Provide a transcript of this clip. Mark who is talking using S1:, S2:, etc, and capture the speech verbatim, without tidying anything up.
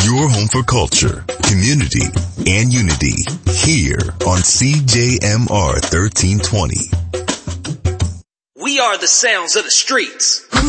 S1: Your home for culture, community, and unity. Here on C J M R thirteen twenty.
S2: We are the sounds of the streets.